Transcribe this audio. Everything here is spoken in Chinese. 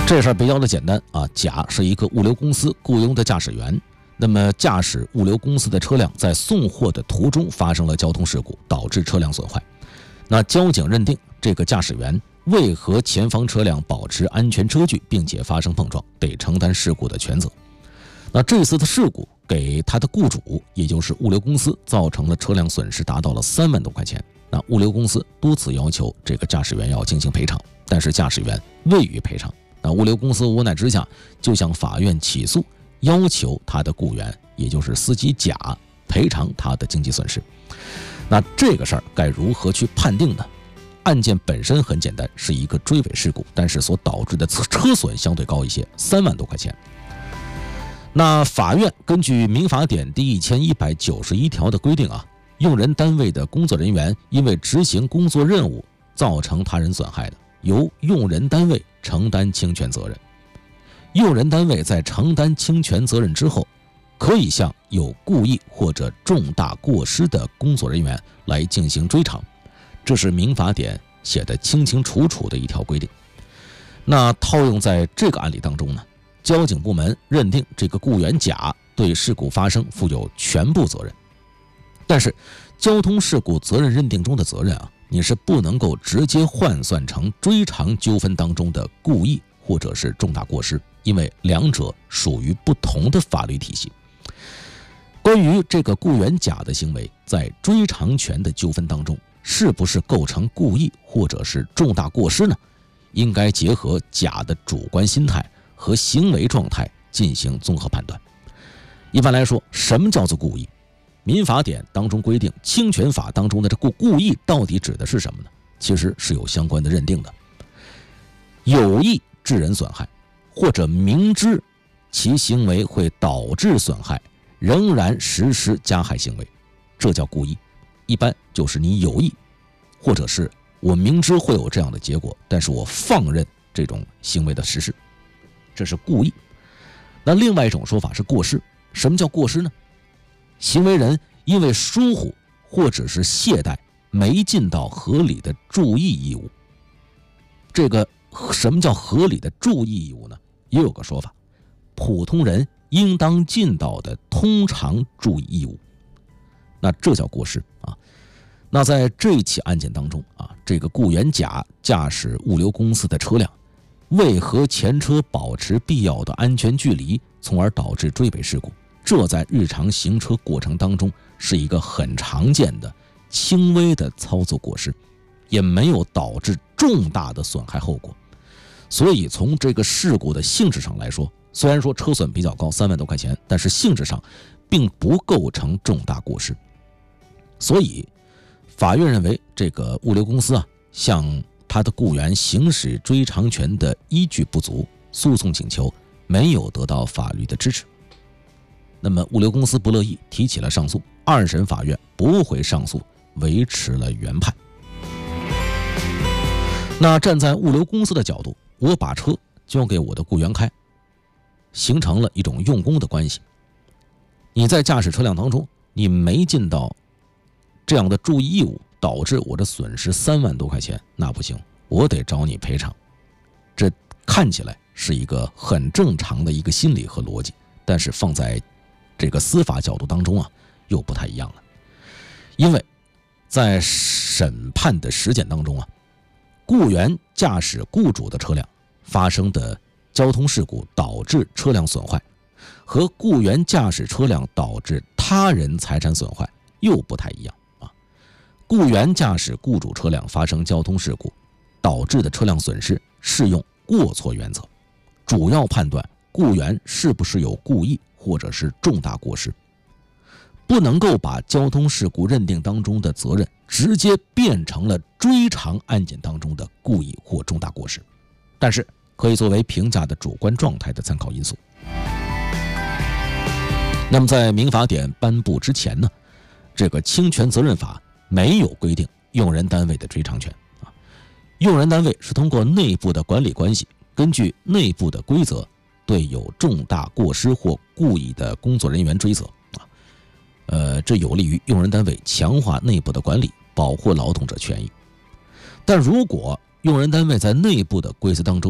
这事儿比较的简单啊，甲是一个物流公司雇佣的驾驶员，那么驾驶物流公司的车辆在送货的途中发生了交通事故，导致车辆损坏。那交警认定这个驾驶员未和前方车辆保持安全车距，并且发生碰撞，得承担事故的全责。那这次的事故给他的雇主，也就是物流公司，造成了车辆损失达到了3万多块钱。那物流公司多次要求这个驾驶员要进行赔偿，但是驾驶员未予赔偿。那物流公司无奈之下，就向法院起诉，要求他的雇员，也就是司机甲赔偿他的经济损失。那这个事儿该如何去判定呢？案件本身很简单，是一个追尾事故，但是所导致的车损相对高一些，3万多块钱。那法院根据民法典第1191条的规定啊，用人单位的工作人员因为执行工作任务造成他人损害的，由用人单位承担侵权责任。用人单位在承担侵权责任之后，可以向有故意或者重大过失的工作人员来进行追偿，这是民法典写的清清楚楚的一条规定。那套用在这个案例当中呢，交警部门认定这个雇员甲对事故发生负有全部责任。但是交通事故责任认定中的责任啊，你是不能够直接换算成追偿纠纷当中的故意或者是重大过失，因为两者属于不同的法律体系。关于这个雇员甲的行为在追偿权的纠纷当中是不是构成故意或者是重大过失呢？应该结合甲的主观心态和行为状态进行综合判断。一般来说，什么叫做故意？民法典当中规定，侵权法当中的这个故意到底指的是什么呢？其实是有相关的认定的。有意致人损害，或者明知其行为会导致损害，仍然实施加害行为，这叫故意。一般就是你有意，或者是我明知会有这样的结果，但是我放任这种行为的实施，这是故意。那另外一种说法是过失。什么叫过失呢？行为人因为疏忽或者是懈怠，没尽到合理的注意义务。这个什么叫合理的注意义务呢？也有个说法，普通人应当尽到的通常注意义务，那这叫过失啊。那在这一起案件当中啊，这个雇员甲驾驶物流公司的车辆，未和前车保持必要的安全距离，从而导致追尾事故，这在日常行车过程当中是一个很常见的轻微的操作过失，也没有导致重大的损害后果。所以从这个事故的性质上来说，虽然说车损比较高，3万多块钱，但是性质上并不构成重大过失。所以法院认为这个物流公司啊，向他的雇员行使追偿权的依据不足，诉讼请求没有得到法律的支持。那么物流公司不乐意，提起了上诉，二审法院驳回上诉，维持了原判。那站在物流公司的角度，我把车交给我的雇员开，形成了一种用工的关系。你在驾驶车辆当中，你没尽到这样的注意义务，导致我的损失3万多块钱，那不行，我得找你赔偿。这看起来是一个很正常的一个心理和逻辑，但是放在这个司法角度当中啊，又不太一样了。因为在审判的实践当中啊，雇员驾驶雇主的车辆发生的交通事故导致车辆损坏，和雇员驾驶车辆导致他人财产损坏又不太一样啊。雇员驾驶雇主车辆发生交通事故导致的车辆损失适用过错原则，主要判断雇员是不是有故意或者是重大过失，不能够把交通事故认定当中的责任直接变成了追偿案件当中的故意或重大过失，但是可以作为评价的主观状态的参考因素。那么在民法典颁布之前呢，这个侵权责任法没有规定用人单位的追偿权啊，用人单位是通过内部的管理关系，根据内部的规则对有重大过失或故意的工作人员追责啊，这有利于用人单位强化内部的管理，保护劳动者权益。但如果用人单位在内部的规则当中